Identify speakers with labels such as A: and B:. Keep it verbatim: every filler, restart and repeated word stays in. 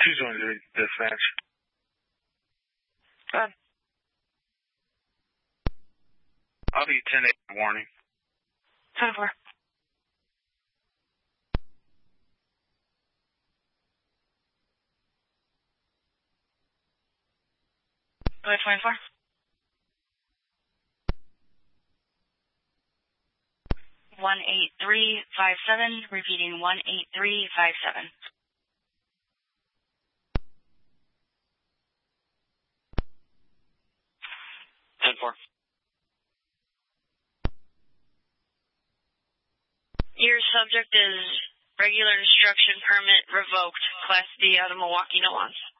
A: two twenty-three, dispatch.
B: Go ahead.
A: I'll be ten eight warning.
B: ten four. Go ahead, twenty-four. one eight three five seven, repeating one eight three five seven.
A: ten four.
B: Your subject is regular destruction permit revoked, Class D out of Milwaukee, no lawns.